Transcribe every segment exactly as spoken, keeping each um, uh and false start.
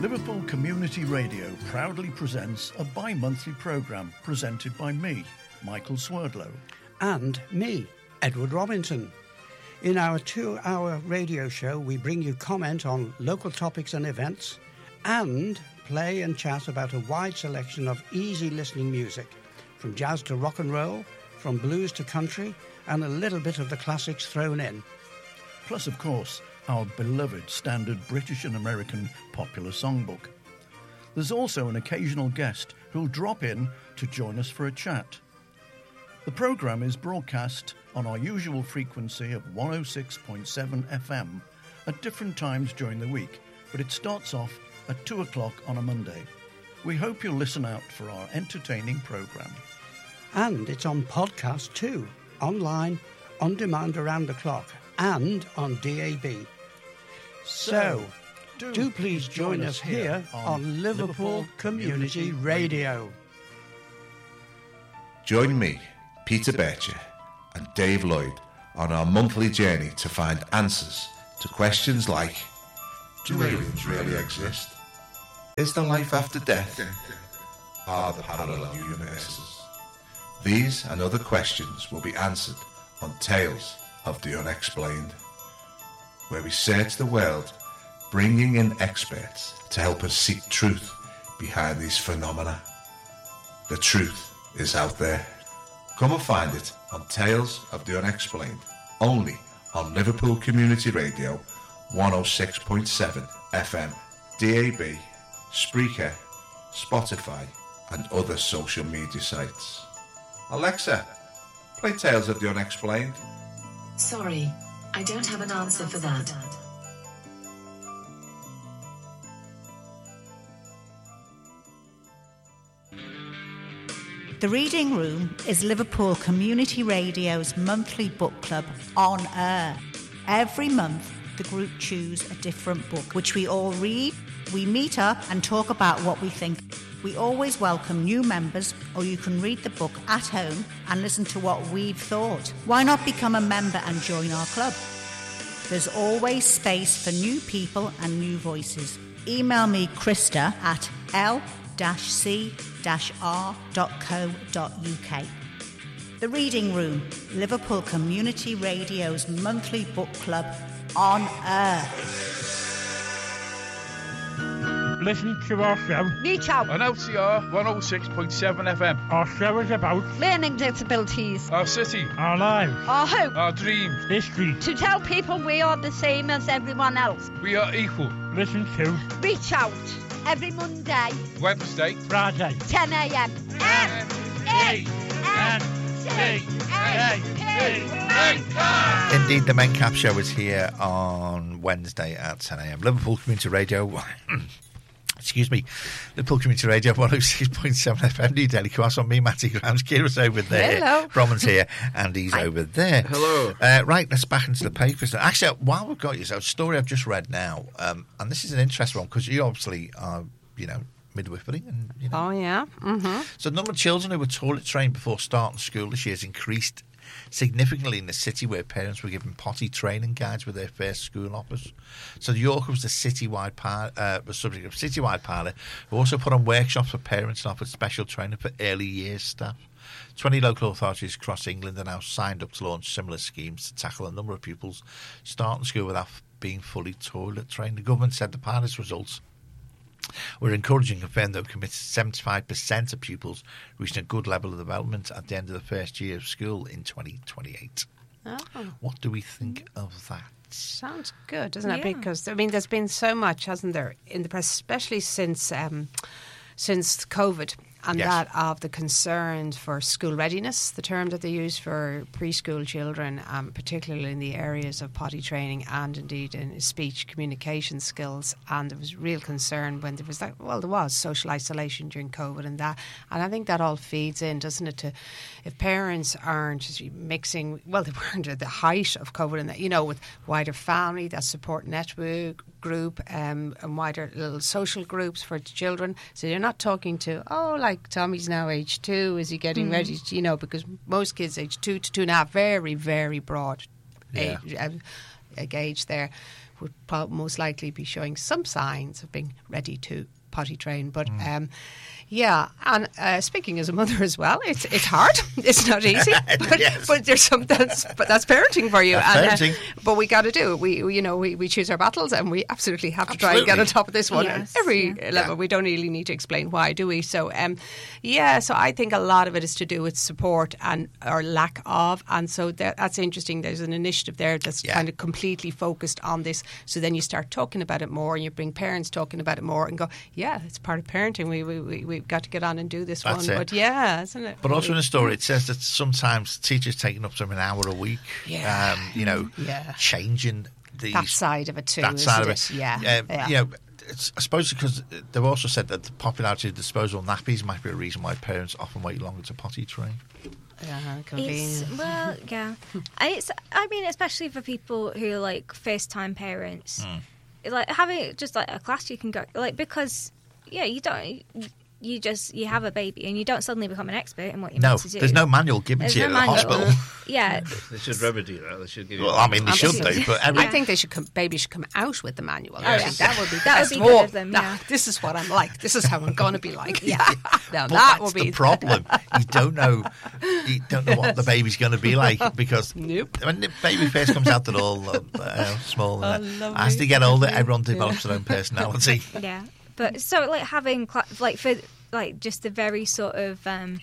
Liverpool Community Radio proudly presents a bi-monthly programme presented by me, Michael Swerdlow. And me, Edward Robinson. In our two-hour radio show, we bring you comment on local topics and events and play and chat about a wide selection of easy listening music, from jazz to rock and roll, from blues to country, and a little bit of the classics thrown in. Plus, of course, our beloved standard British and American popular songbook. There's also an occasional guest who'll drop in to join us for a chat. The programme is broadcast on our usual frequency of one oh six point seven F M at different times during the week, but it starts off at two o'clock on a Monday. We hope you'll listen out for our entertaining programme. And it's on podcast too, online, on demand around the clock, and on D A B. So, do, do please join, join us here on, on Liverpool, Liverpool Community, Community Radio. Join me, Peter Bircher, and Dave Lloyd on our monthly journey to find answers to questions like: do aliens really exist? Is there life after death? Are there parallel universes? These and other questions will be answered on Tales of the Unexplained, where we search the world, bringing in experts to help us seek truth behind these phenomena. The truth is out there. Come and find it on Tales of the Unexplained, only on Liverpool Community Radio, one oh six point seven F M, D A B, Spreaker, Spotify, and other social media sites. Alexa, play Tales of the Unexplained. Sorry, I don't have an answer for that. The Reading Room is Liverpool Community Radio's monthly book club on air. Every month, the group choose a different book, which we all read. We meet up and talk about what we think. We always welcome new members, or you can read the book at home and listen to what we've thought. Why not become a member and join our club? There's always space for new people and new voices. Email me, Krista, at l c r dot co dot u k. The Reading Room, Liverpool Community Radio's monthly book club on air. Listen to our show. Reach out. On L C R one oh six point seven F M. Our show is about learning disabilities, our city, our lives, our hope, our dreams, history. To tell people we are the same as everyone else. We are equal. Listen to Reach Out every Monday, Wednesday, Friday, ten a m. M E N C A P. Indeed, the Mencap show is here on Wednesday at ten a m. Liverpool Community Radio. Excuse me, Liverpool Community Radio, one oh six point seven F M, New Daily Cross. On me, Matty Grimes. Kira's over there. Hello. Bromman's here, and he's Hi. over there. Hello. Uh, right, let's back into the papers. Actually, while we've got you, so a story I've just read now, um, and this is an interesting one because you obviously are, you know, midwifery. And, you know. Oh, yeah. Mm-hmm. So the number of children who were toilet trained before starting school this year has increased significantly in the city, where parents were given potty training guides with their first school offers. So York was the citywide par- uh, the subject of citywide pilot, who also put on workshops for parents and offered special training for early years staff. twenty local authorities across England are now signed up to launch similar schemes to tackle a number of pupils starting school without being fully toilet trained. The government said the pilot's results were encouraging and confirmed that we committed seventy-five percent of pupils reaching a good level of development at the end of the first year of school in twenty twenty-eight. Oh. What do we think of that? Sounds good, doesn't Yeah. it? Because, I mean, there's been so much, hasn't there, in the press, especially since um, since COVID, and Yes. that of the concerns for school readiness, the term that they use for preschool children, um, particularly in the areas of potty training and indeed in speech communication skills. And there was real concern when there was that, well, there was social isolation during COVID and that. And I think that all feeds in, doesn't it, to if parents aren't just mixing, well, they weren't at the height of COVID and that, you know, with wider family, that support network group um, and wider little social groups for children. So you're not talking to, oh, like Tommy's now age two, is he getting mm. ready to, you know, because most kids age two to two and a half, very, very broad yeah. age, uh, age there. would prob- most likely be showing some signs of being ready to potty train. But Mm. um, yeah, and uh, speaking as a mother as well, it's it's hard. It's not easy. But, Yes. but there's some that's but that's parenting for you. That's and, parenting. Uh, but we got to do it. We, we you know we, we choose our battles, and we absolutely have to try and get on Absolutely. top of this one Yes, at every yeah. level. Yeah. We don't really need to explain why, do we? So um, yeah, so I think a lot of it is to do with support and or lack of, and so that, that's interesting. There's an initiative there that's Yeah. kind of completely focused on this. So then you start talking about it more, and you bring parents talking about it more, and go, yeah, it's part of parenting. We we we we've got to get on and do this That's one. it. But yeah, isn't it? But also in the story, it says that sometimes teachers taking up to an hour a week. Yeah. Um, you know, Yeah. changing these That side of it too. that isn't side of it? it. Yeah. Um, yeah. You know, it's, I suppose because they've also said that the popularity of disposable nappies might be a reason why parents often wait longer to potty train. Yeah, It's, convenient. well, yeah. And it's, I mean, especially for people who are like first time parents, like having just like a class you can go, like, because, yeah, you don't, you just, you have a baby and you don't suddenly become an expert in what you're No, meant to do. there's no manual given There's to you no at the manual. hospital. Yeah. They should remedy that. They should give you. Well, I mean, they should Absolutely. do, but every, I think they should come, baby should come out with the manual. Oh, I yeah. think that would be the That would best. be good Oh, of them, nah, yeah. this is what I'm like. This is how I'm going to be like. Yeah, now but that that's would be the problem. You don't know, you don't know what the baby's going to be like because Nope. when the baby first comes out, they're all uh, small. Oh, And lovely. as they get older, everyone develops their own personality. Yeah, but so like having cla- like for like just the very sort of um,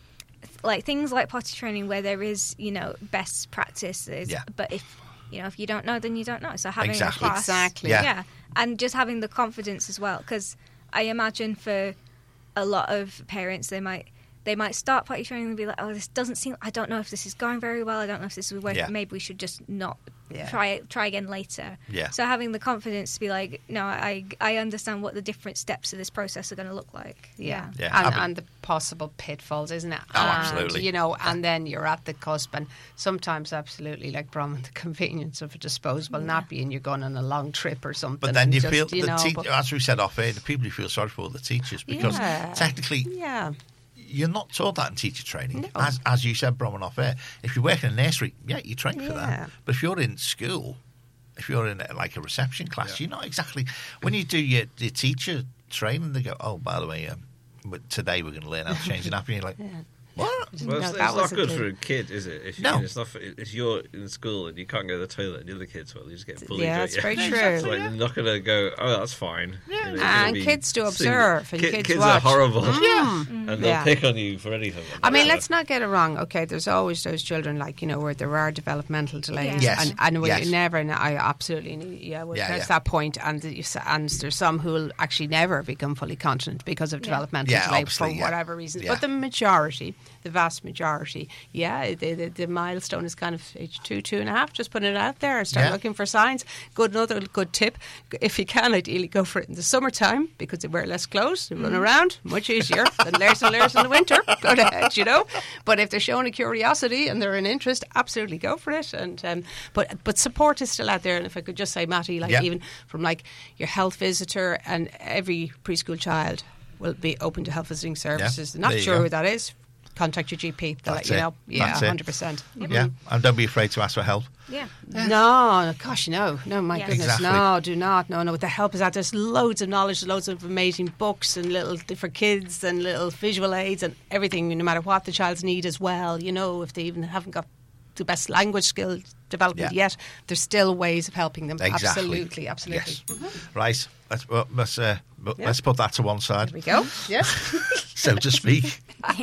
like things like potty training where there is you know best practices. Yeah. But if you know if you don't know, then you don't know. So having Exactly. a class, Exactly. Yeah. yeah, and just having the confidence as well, because I imagine for a lot of parents they might. They might start potty training and be like, "Oh, this doesn't seem. I don't know if this is going very well. I don't know if this is working. Yeah. Maybe we should just not Yeah. try it. Try again later." Yeah. So having the confidence to be like, "No, I I understand what the different steps of this process are going to look like." Yeah, Yeah, And, I mean- and the possible pitfalls, isn't it? Oh, and, absolutely. You know, and then you're at the cusp, and sometimes, absolutely, like Bronwyn, the convenience of a disposable nappy, and you're going on a long trip or something. But then and you just, feel, you the know, te- but- as we said off air, the people you feel sorry for are the teachers because Yeah. technically yeah, you're not taught that in teacher training. No. As as you said, Bronwyn, off air, if you work in a nursery, yeah, you train for Yeah. that. But if you're in school, if you're in like a reception class, you're not exactly when you do your, your teacher training. They go, oh, by the way, um, but today we're going to learn how to change an nappy. And you're like, what? Well, No, it's, that it's was not a good clue. for a kid, is it? If you, No. it's not. For, if you're in school and you can't go to the toilet, and the other kids will, you just get bullied. Yeah, don't that's you? very It's true. like they're not going to go. Oh, that's fine. Yeah. You know, it's And gonna be kids do seen- observe, and Ki- kids kids watch. are horrible. Mm. and they'll Yeah. pick on you for anything. I mean, So- let's not get it wrong. Okay, there's always those children, like you know, where there are developmental delays, Yes. and and we Yes. never. And I absolutely, need- yeah, well, Yeah, there's yeah. that point, and the, and there's some who will actually never become fully continent because of developmental Yeah, delay for obviously, yeah. whatever reason. Yeah. But the majority, the vast majority, yeah, the, the, the milestone is kind of age two, two and a half. Just putting it out there, start Yeah. looking for signs. Good, another good tip: if you can, ideally go for it in the summertime because they wear less clothes, they run around, much easier than layers and layers in the winter. Go ahead, you know. But if they're showing a curiosity and they're an interest, absolutely go for it. And um, but but support is still out there. And if I could just say, Matty, like Yeah. even from like your health visitor, and every preschool child will be open to health visiting services. Yeah, Not there you sure go. who that is. Contact your G P. They'll That's let you it. know. Yeah, That's it. one hundred percent. Yeah, and don't be afraid to ask for help. Yeah. No, gosh, no, no, my Yeah. goodness, Exactly. no, do not, no, no. The help is out. There's loads of knowledge, loads of amazing books and little for kids and little visual aids and everything. No matter what the child's need as well, you know, if they even haven't got the best language skill development Yeah. yet, there's still ways of helping them. Exactly. Absolutely, absolutely. Yes. Right. Let's well, let's uh, let's put that to one side, There we go. Yes. so to speak.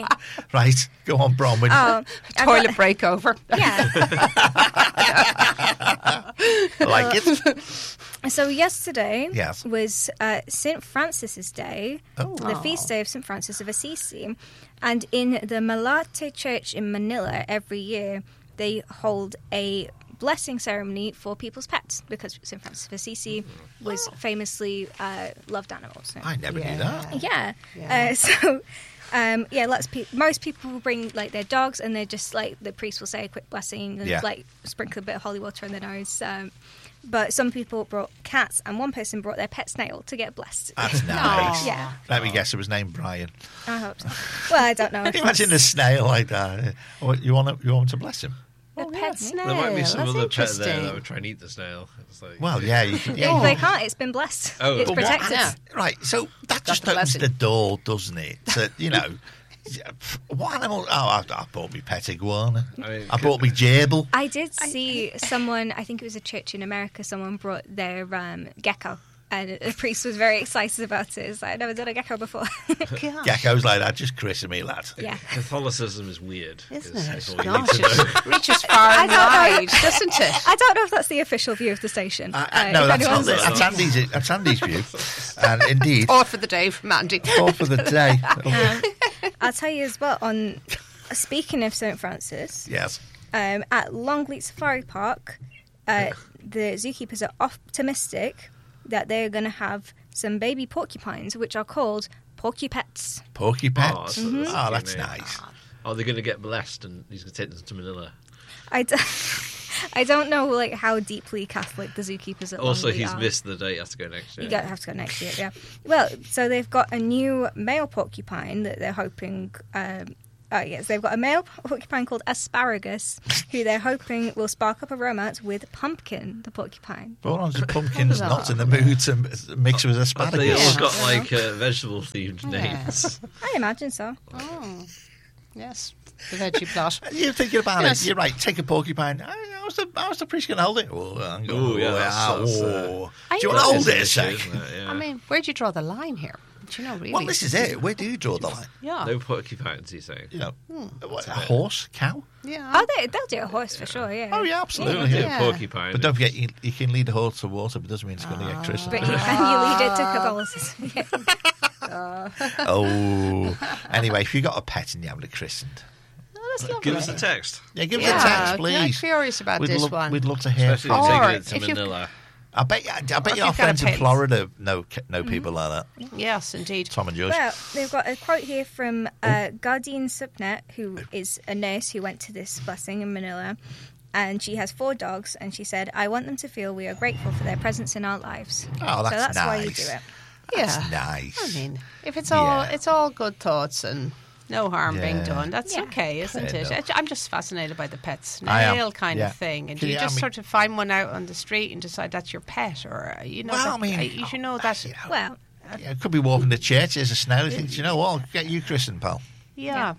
Right. Go on, Bronwyn. Oh, I've Toilet got- break over. Yeah. I like it. So yesterday Yes. was uh, Saint Francis's Day, Oh. the feast day of Saint Francis of Assisi, and in the Malate Church in Manila every year they hold a blessing ceremony for people's pets because Saint Francis of Assisi was famously uh, loved animals. I never Yeah. knew that. Yeah. Yeah. Uh, so, um, yeah, lots of pe- most people will bring like their dogs, and they're just like the priest will say a quick blessing and Yeah. like sprinkle a bit of holy water on their nose. Um, but some people brought cats, and one person brought their pet snail to get blessed. That's nice. Yeah. Let me guess, it was named Brian. I hope so. Well, I don't know. Can you imagine a snail like that? Or you want to, you want to bless him? A pet snail. There might be some That's other pet there interesting. that would try and eat the snail. It's like, Well, yeah, you can. They, Yeah, they can't. It's been blessed. Oh, it's but what- protected. Yeah. Right, so that just the opens blessing. the door, doesn't it? So, you know, what animal? Oh, I, I bought me pet iguana. I mean, I bought me gerbil. I did see someone, I think it was a church in America, someone brought their um, gecko. And the priest was very excited about it. It's like, I've never done a gecko before. Geckos like that, just christen me, lad. Yeah. Catholicism is weird. Isn't is- it? is all you Gosh, need to know. it reaches far I and don't know. wide, doesn't it? I don't know if that's the official view of the station. Uh, Uh, uh, no, if that's not anyone's the, that's listening. Andy's, that's Andy's view. And indeed, All for the day from Andy. all for the day. I'll tell you as well, on speaking of Saint Francis, Yes. um, at Longleat Safari Park, uh, the zookeepers are optimistic that they're going to have some baby porcupines, which are called porcupets. Porky Oh, pets. that's- that's Oh, that's cute, mate. nice. Oh, they're going to get blessed and he's going to take them to Manila. I, d- I don't know like how deeply Catholic the zookeepers at Also, Longleat he's are. missed the date. Has to go next year. You gotta have to go next year, yeah. Well, so they've got a new male porcupine that they're hoping. Um, oh yes, they've got a male porcupine called Asparagus, who they're hoping will spark up a romance with Pumpkin, the porcupine. Hold on, the pumpkin's not in the mood to m- mix with asparagus. They all Yeah. got like uh, vegetable themed Yeah. names. I imagine so. Oh, yes. The veggie plot. You're thinking about Yes. it. You're right. Take a porcupine. How's the, how's the priest going to hold it? Oh, I'm going Ooh, yeah, that's- oh, that's, uh, oh. I Do you know. want to hold That it a is an sec? issue, isn't it? Yeah. I mean, where do you draw the line here? Do you know, really? Well, this is it. Where do you draw the line? Yeah. No porcupines, he's saying. You know, Hmm. what, a horse, cow? Yeah. Oh, they, they'll do a horse for sure, yeah. Oh, yeah, absolutely. Yeah, Yeah. porcupine. But don't forget, you, you can lead a horse to water, but it doesn't mean it's going to Ah. get christened. But you, can you lead it to Catholicism? Yeah. Oh. Anyway, if you got a pet and you haven't christened, That's lovely. Give us a text. yeah, give us Yeah, a text, I'm please. curious about we'd this lo- one. We'd love to hear Especially from if you. you're Or taking it to if you- Manila. I bet, I bet if your you've got a friends in pet. Florida know know people like that. Yes, indeed. Tom and George. Well, they've got a quote here from uh, Gardine Subnet, who is a nurse who went to this blessing in Manila. And she has four dogs, and she said, I want them to feel we are grateful for their presence in our lives. Oh, that's so that's why you nice. do it. That's Yeah. nice. I mean, if it's all Yeah. it's all good thoughts and no harm being Yeah. done, that's Yeah. okay, isn't Fair it? enough. I'm just fascinated by the pet I am, snail kind yeah. of thing, and Can you you- just I mean- sort of find one out on the street and decide that's your pet, or uh, you know, Well, that, I mean, uh, you should know that. you know, Well, yeah, could be walking to church, there's a snail, you think, "Do you know what, I'll get you christened, pal." Yeah,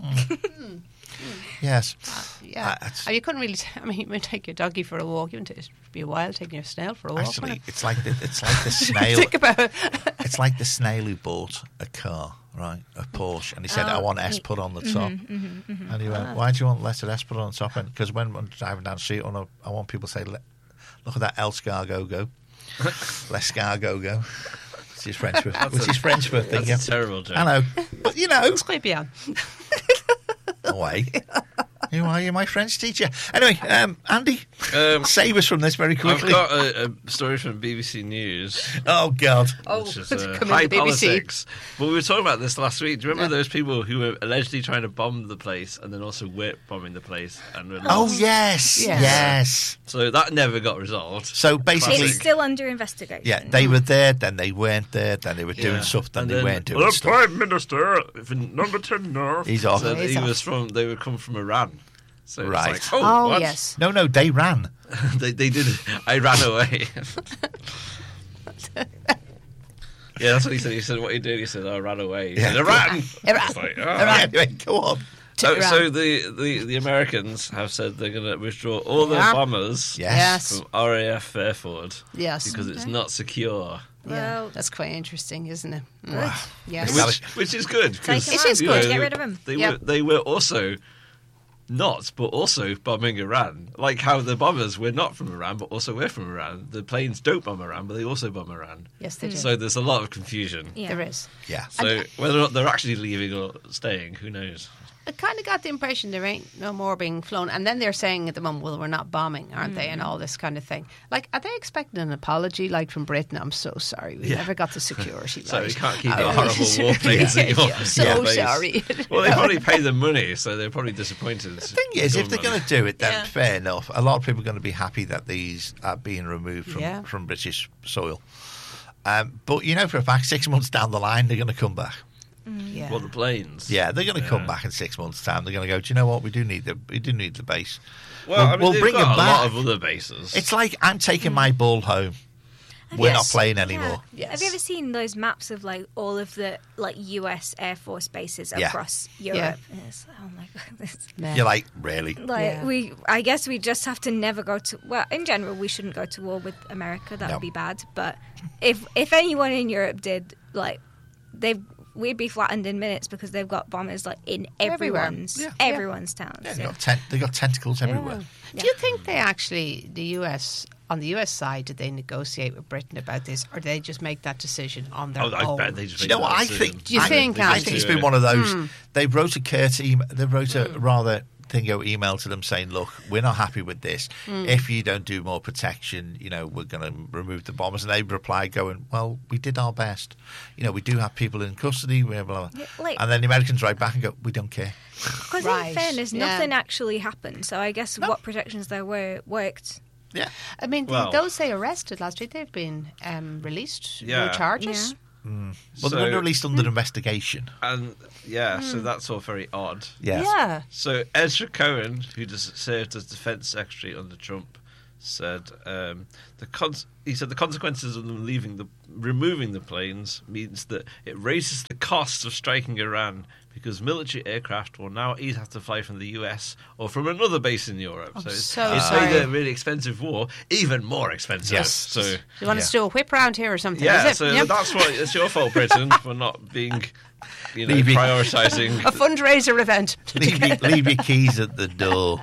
Yes. yeah. Uh, it's- And you couldn't really. T- I mean, you might take your doggy for a walk. You wouldn't be a while taking your snail for a walk. Actually, wouldn't it's like the, it's like the it? snail. Think about it. It's like the snail who bought a car, right, a Porsche, and he said, Oh, "I want S put on the top." And he went, "Why do you want letter S put on the top?" Because when I'm driving down the street, I want, I want people to say, "Le- "Look at that El Scargo go, L'escargot go." Which is French for which is French for thing. That's a terrible joke. I know, but you know, Très bien. away. You are you my French teacher? Anyway, um, Andy, Um, save us from this very I've quickly. got a, a story from B B C News. Oh God! Oh, Which is it's uh, coming high to B B C. politics. But we were talking about this last week. Do you remember Yeah. those people who were allegedly trying to bomb the place and then also were bombing the place? And were Oh lost? yes, Yes. yes. So that never got resolved. So basically, it's still under investigation. yeah, they were there, then they weren't there, then they were doing Yeah. stuff, then And they then- weren't doing Well, stuff. Prime Minister, if number ten north. He's off. So He's he off. was from. They would come from Iran. So it's Right. like, oh, Oh, what? yes. No, no, they ran. they they did. I ran away. Yeah, that's what he said. He said, "What are you doing?" He said, "I ran away." He Yeah. said, "Iran." Iran. It's like, oh. Yeah, anyway, go on. So, Iran. so the, the, the Americans have said they're going to withdraw all their Yeah. bombers Yes. Yes. from R A F Fairford Yes. because it's Okay. not secure. Yeah, Well- that's quite interesting, isn't it? Mm. Wow. Yes. It's- Which, which is good. 'cause, Take 'em It out. is you good. know, Get rid of 'em. They, Yep. were, they were also not, but also bombing Iran. Like how the bombers were not from Iran, but also were from Iran. The planes don't bomb Iran, but they also bomb Iran. Yes, they do. So there's a lot of confusion. Yeah. There is. Yeah. So whether or not they're actually leaving or staying, who knows? I kind of got the impression there ain't no more being flown. And then they're saying at the moment, well, we're not bombing, aren't they? And all this kind of thing. Like, are they expecting an apology, like from Britain? I'm so sorry. We Yeah. never got the security So right. you can't keep Uh, the horrible warplanes yeah, in your, yeah, so your base. sorry. Well, they probably pay them money, so they're probably disappointed. The thing is, if they're going to do it, then Yeah. fair enough. A lot of people are going to be happy that these are being removed from, Yeah. from British soil. Um, but you know for a fact, six months down the line, they're going to come back. Yeah. Well, the planes. Yeah, they're going to come Yeah. back in six months' time. They're going to go, do you know what? We do need the we do need the base. Well, I mean, we'll they've bring got them a back. lot of other bases. It's like I'm taking my ball home. We're Yes. not playing anymore. Yeah. Have you ever seen those maps of like all of the like U S Air Force bases Yeah. across Europe? And it's like, oh my god, this. You're like, really? Like Yeah. we, I guess we just have to never go to. Well, in general, we shouldn't go to war with America. That No. would be bad. But if if anyone in Europe did, like, they we'd be flattened in minutes because they've got bombers like in Everywhere. everyone's Yeah. everyone's towns. Yeah, Yeah. they got ten- they got tentacles everywhere. Do you think they actually, the U S, on the U S side, did they negotiate with Britain about this, or did they just make that decision on their Oh, I own? bet they just Do you made know what that I decision. think? Do you I, think, I Andy? think it's do been it. one of those. Hmm. They wrote a curt email. They wrote a rather thingo email to them saying, "Look, we're not happy with this. Hmm. If you don't do more protection, you know, we're going to remove the bombers." And they replied, going, "Well, we did our best. You know, we do have people in custody. Blah, blah, blah." Yeah, like- and then the Americans write back and go, "We don't care." Because Right. in fairness, Yeah. nothing actually happened. So I guess what protections there were worked. Yeah. I mean, the- Well- those they arrested last week, they've been um, released. Yeah. No charges. Well, So- they were released under investigation. And yeah, Hmm. so that's all very odd. Yes. Yeah. So Ezra Cohen, who just served as Defense Secretary under Trump, said um, the cons- he said the consequences of them leaving the removing the planes means that it raises the cost of striking Iran because military aircraft will now either have to fly from the U S or from another base in Europe. I'm so it's, so it's sorry. made a really expensive war even more expensive. Yes. So Do you want Yeah. us to do a whip round here or something? yeah, is it? so Yep. that's what it's your fault, Britain, for not being, you know, Leaving. prioritising. A fundraiser event. leave, your, leave your keys at the door.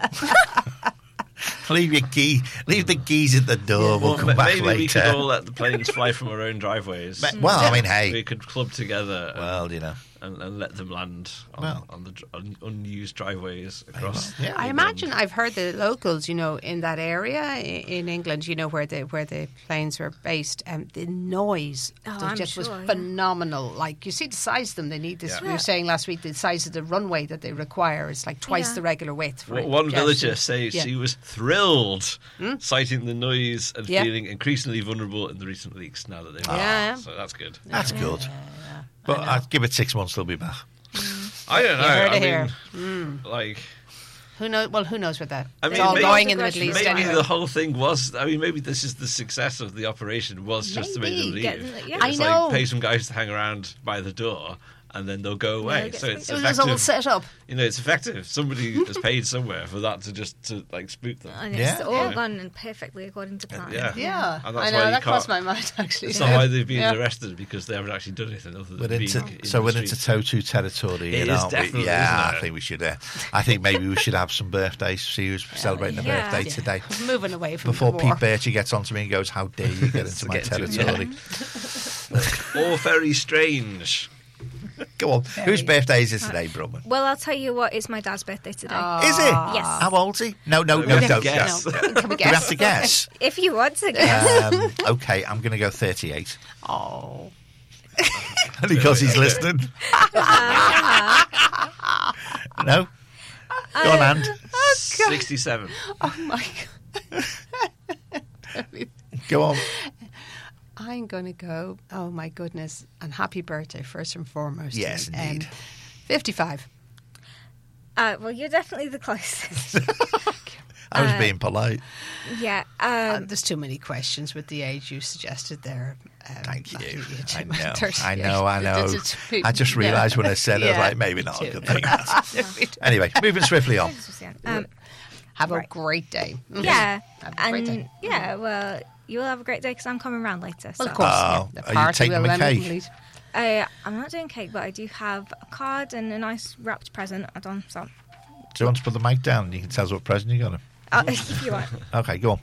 leave your key. Leave the keys at the door. We'll Well, come ma- back maybe later. we could all let the planes fly from our own driveways. Ma- well, I mean, hey. we could club together and, Well, you know. and, and let them land on, Well. on the dr- on unused driveways across. Yeah. I imagine I've heard the locals, you know, in that area i- in England, you know, where the where the planes were based, um, the noise Oh, there I'm just was sure, yeah. phenomenal. Like you see the size of them, they need this. Yeah. We were saying last week the size of the runway that they require is like twice Yeah. the regular width. For One a one jet. villager says Yeah. she was thrilled, citing the noise and Yeah. feeling increasingly vulnerable in the recent leaks. Now that they've Yeah. so that's good. That's good. But I'd give it six months, they'll be back. I don't know. You heard I it here. mean, like. Who knows? Well, who knows what that? I it's mean, all maybe- going in the Middle East Maybe anyway. the whole thing was. I mean, maybe this is the success of the operation was just to make them Maybe, get- leave. yeah. I It's know. Like pay some guys to hang around by the door, and then they'll go away. get so it's it was all effective. set up. You know, it's effective. Somebody has paid somewhere for that to just to like spook them. And it's Yeah. all Yeah. gone and perfectly according to plan. Yeah. Yeah, And that's I know why you that crossed my can't- mind actually. It's not why they've been Yeah. arrested because they haven't actually done anything other than We're being into, in so the we're into streets. Totu territory, It you is know. definitely, yeah, isn't it? I think we should. Uh, I think maybe we should have some birthdays. See who's celebrating a yeah. birthday Yeah. today. Moving away from Before the Pete war. Birchie gets onto me and goes, "How dare you get into my Get into- territory?" All very strange. Go on. Whose birthday is it today, Brumman? Well, I'll tell you what, it's my dad's birthday today. Is it? Yes. How old's he? No, no, We no, have to don't guess. guess. No. Can we Do we guess? have to guess? If you want to guess. um, okay, I'm going to go thirty-eight. Oh. Because he's listening. No? Go on, Ant. Sixty-seven. Oh my god. Go on. I'm going to go, oh my goodness, and happy birthday, first and foremost. Yes, Um, indeed. fifty-five. Uh, well, you're definitely the closest. I was Uh, being polite. yeah. Uh, Um, there's too many questions with the age you suggested there. Um, Thank you. Matthew, I too- know. there's- I know, I know. it's- it's- I just realised when I said it, I was Yeah. like, maybe not a Too good thing. many. Anyway, moving swiftly on. um, Have a Right. great day. yeah. Have a great And day. yeah, well, you'll have a great day because I'm coming round later. Well, so. of course. Oh, yeah. The are you party taking will them a then cake? lead. Uh, I'm not doing cake, but I do have a card and a nice wrapped present add on. So, Do you want to put the mic down? You can tell us what present you got him. uh, if you want. Okay, go on.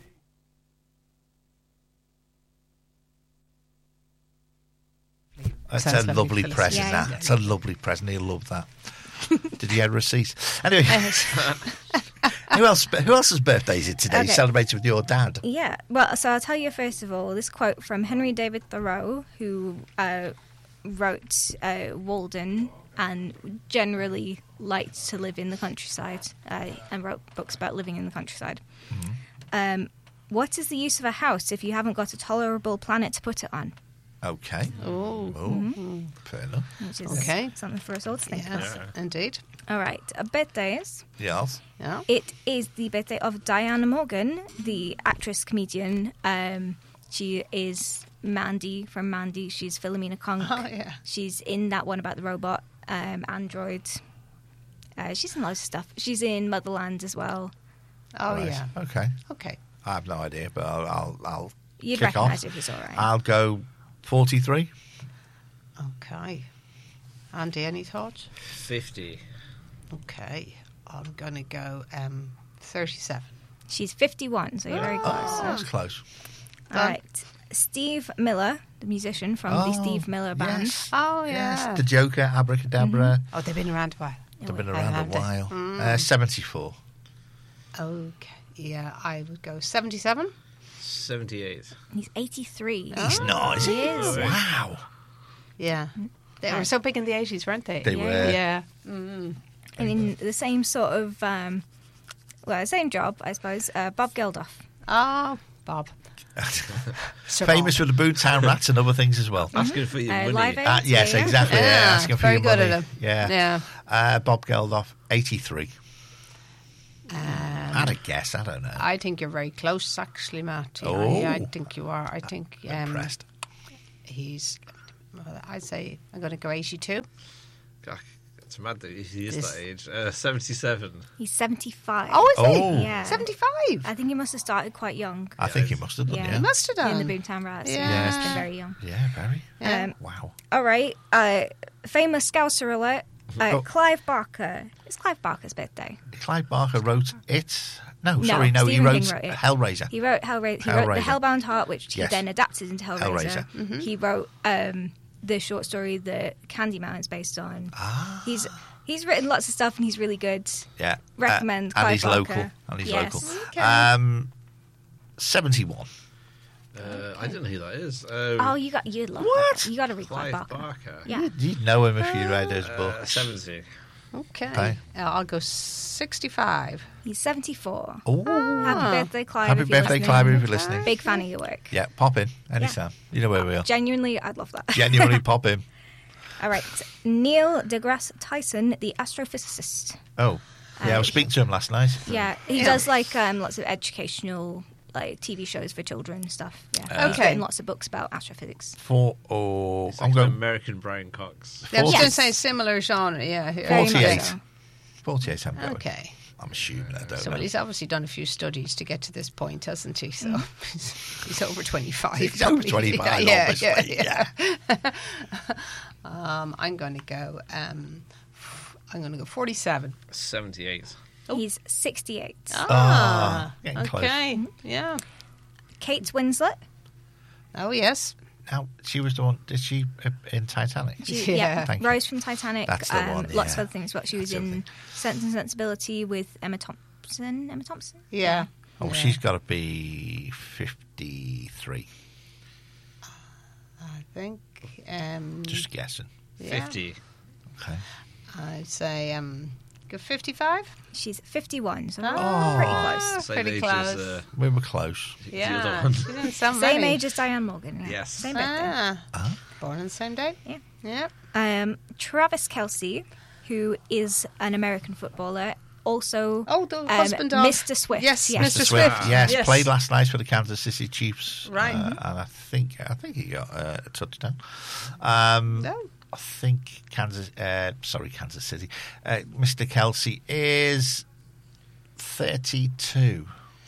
That's Sounds a lovely, lovely Phyllis. present, Yeah. that. It's a lovely present. He'll love that. Did you get a receipt? Anyway, who else Who else's birthday is it today? Okay. Celebrated with your dad. Yeah. Well, so I'll tell you first of all this quote from Henry David Thoreau, who uh, wrote uh, Walden and generally liked to live in the countryside uh, and wrote books about living in the countryside. Um, what is the use of a house if you haven't got a tolerable planet to put it on? Okay. Oh. Mhm. Fair enough. Which is Okay. something for us all to think Yes, about. indeed. All right, uh, birthdays. Yes. Yeah. It is the birthday of Diana Morgan, the actress comedian. Um, she is Mandy from Mandy. She's Philomena Conk. Oh, yeah. She's in that one about the robot um, android. Uh, she's in loads of stuff. She's in Motherland as well. Oh, Right. yeah. Okay. Okay. I have no idea, but I'll I'll, I'll You'd kick recognise off. it if it's all right. I'll go forty-three. Okay. Andy, any thoughts? fifty. Okay. I'm going to go um, thirty-seven. She's fifty-one, so you're very close. Oh, that's close. All right. Steve Miller, the musician from the Oh, Steve Miller Band. yes. Oh, yeah. Yes, the Joker, Abracadabra. Oh, they've been around a while. They've been Oh, around a have they? while. Mm. Uh, seventy-four. Okay. Yeah, I would go seventy-seven. seventy-eight. He's eighty-three. He's not, is he? He is. Wow. Yeah. They were so big in the eighties, weren't they? They Yeah. were. Yeah. Mm. And in the same sort of, um, well, same job, I suppose, uh, Bob Geldof. Oh, Bob. Sir Famous for the Boomtown Rats and other things as well. Asking for your Uh, money. Live Aid, Uh, yes, yeah. exactly. Yeah, Yeah, asking for very your good money. at him. Yeah. Yeah. Uh, Bob Geldof, eighty-three. Um, I had a guess. I don't know. I think you're very close, actually, Matt. Yeah, Oh. yeah, I think you are. I think um, Impressed. he's. Well, I'd say I'm going to go eighty-two. God, it's mad that he is This- that age. Uh, seventy-seven. He's seventy-five. Oh, is he? Oh. Yeah. seventy-five. I think he must have started quite young. I think he must have done, Yeah. yeah. He must have done. In the Boomtown Rats. Yeah. Yeah. He must have been very young. Yeah, very. Yeah. Um, Wow. all right. Uh, famous Scouser alert. Uh, Oh. Clive Barker. It's Clive Barker's birthday. Clive Barker wrote it. No, No, sorry, no, he Stephen wrote, King wrote it. Hellraiser. He wrote Hellraiser. He wrote The Hellraiser. Hellbound Heart, which Yes. he then adapted into Hellraiser. Hellraiser. He wrote um, the short story that Candyman is based on. Ah. He's he's written lots of stuff and he's really good. Yeah. Recommend Uh, and Clive he's Barker. local. And he's Yes. local. Okay. Um, seventy-one. Uh, I don't know who that is. Um, Oh, you got you'd love What? that. You got to read Clive, Clive Barker. Barker. Yeah. You'd, you'd know him if you read his Uh, books. seventy. Okay. Okay. Uh, I'll go sixty-five. He's seventy-four. Oh. Happy birthday, Clive. Happy if you're birthday, listening. Clive, if you're listening. Big fan of your work. Yeah, pop in anytime. You know where we are. Genuinely, I'd love that. Genuinely pop in. All right. Neil deGrasse Tyson, the astrophysicist. Oh, yeah, I was speaking to him last night. Yeah, he Yeah. does like um, lots of educational like T V shows for children and stuff. Yeah, he's Okay. written lots of books about astrophysics. For, oh, It's I'm like an going American Brian Cox. I was Yes. going to say similar genre. Yeah. Very much forty-eight. so. forty-eight, I'm going. Okay. I'm assuming I don't So know. well, he's obviously done a few studies to get to this point, hasn't he? So he's, he's over twenty-five. He's over probably. twenty-five, yeah, obviously, Yeah, yeah. um, I'm going to go. Um, I'm going to go forty-seven. seventy-eight. He's sixty-eight. Ah, getting close. okay. Yeah. Kate Winslet. Oh yes. Now, she was the one, did she uh, in Titanic? She, Yeah. yeah, Thank you. Rose from Titanic. That's the um, one, Lots yeah. of other things. But she was That's the in Sense and Sensibility with Emma Thompson. Emma Thompson. Yeah. Oh, Yeah. she's got to be fifty-three. I think. Um, Just guessing. yeah. fifty. Okay. I'd say um, go fifty-five. She's fifty-one, so Oh. pretty close. Same Pretty age close. as uh, We were close. the Yeah. other one. She didn't sound Same very- age as Diane Morgan. Yeah. Yes. Same birthday. Ah. Huh? Born on the same day. Yeah. Yeah. Um, Travis Kelce, who is an American footballer, also Oh, the um, husband of Mister Swift. Yes, yes. Mister Mister Swift. Swift, yes, Yes. played last night for the Kansas City Chiefs, Right. uh, and I think I think he got uh, a touchdown. Um, No. I think Kansas, uh, sorry, Kansas City. Uh, Mister Kelsey is thirty-two.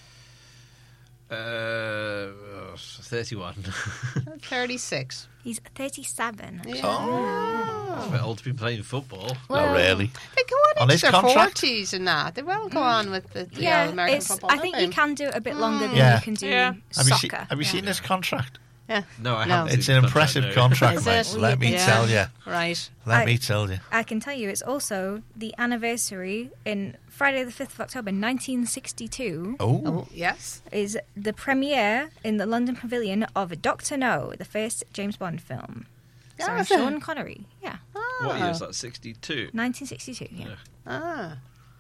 Uh, thirty-one. thirty-six. He's thirty-seven. Yeah. That's a bit old to be playing football. Not really. They go on, On into his their contract? forties and that. They will go on with the, the Yeah, old American it's, football. I don't think they? you can do it a bit longer than Yeah. you can do Yeah. Have you, soccer. seen, have you yeah. seen this contract? Yeah. No, I No. haven't. It's seen an the impressive no. contract, Is mate. it? Let me Yeah. tell you. Right. Let I- me tell you. I can tell you it's also the anniversary in Friday the fifth of October nineteen sixty-two Oh, Oh, yes. is the premiere in the London Pavilion of Doctor No, the first James Bond film. Starring is it? Sean Connery. Yeah. What year is that? sixty-two. nineteen sixty-two, yeah. Ah.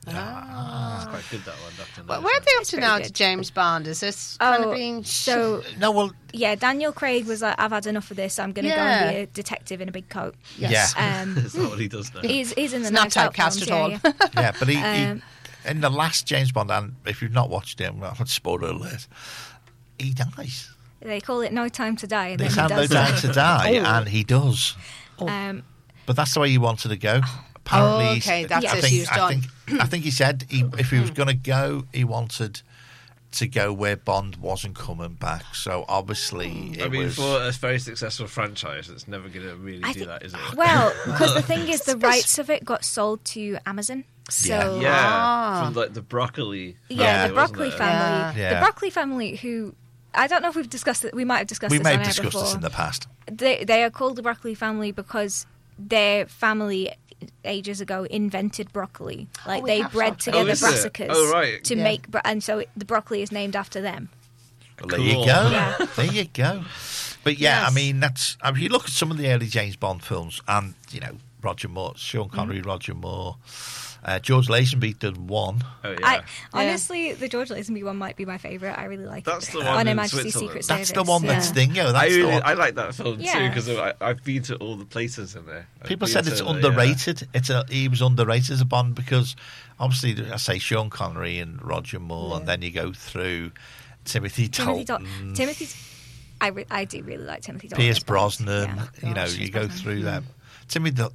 Ah. It's quite good, that one, Doctor Well, No. where are they up to very now good. to James Bond? Is this kind Oh, of being... so No, well, yeah, Daniel Craig was like, I've had enough of this. I'm going to go Yeah. and be a detective in a big coat. Yes. Yeah. Um, That's not what he does now. he's, he's in the It's not Knives Out typecast films, at all. yeah, yeah. yeah, but he, Um, he in the last James Bond, and if you've not watched it, well, spoiler alert, he dies. They call it No Time to Die. And They then have he no does time die. to die, Oh. and he does. Um, But that's the way he wanted to go. Apparently, Oh, he's- okay, that's I it, think, he was I done. think, I think he said he, if he was going to go, he wanted to go where Bond wasn't coming back. So obviously, it I mean, was. for a very successful franchise, it's never going to really I do think- that, is it? well, because the thing is, the rights of it got sold to Amazon. So yeah, Ah. from like the broccoli. yeah, family, the wasn't Broccoli it? family. Yeah. The Broccoli family, who I don't know if we've discussed it. We might have discussed we this may on have air discussed before. this in the past. They they are called the Broccoli family because their family ages ago invented broccoli. Like Oh, we they have bred talked together about this. Oh, is it? brassicas Oh, right. to Yeah. make, bro- and so it, the broccoli is named after them. Well, there Cool. you go. Yeah. There you go. But yeah, Yes. I mean, that's. I mean, you look at some of the early James Bond films, and you know, Roger Moore, Sean Connery, Roger Moore, uh, George Lazenby did one. Oh, yeah. I honestly, the George Lazenby one might be my favourite. I really like That's it. the one on Her in Majesty's Switzerland. Secret That's Service. the one that's yeah. Dingo. That's I the really, one. I like that film too Yeah. because I've been to all the places in there. I've People been said to it's the- underrated. It's a he was underrated as a Bond because obviously I say Sean Connery and Roger Moore, and then you go through Timothy Timothy Dalton, Dalton. Timothy's. I, re- I do really like Timothy Dalton. Pierce as Bond. Brosnan. Yeah. You know, Gosh, you Pierce go Brosnan. through them. Timothy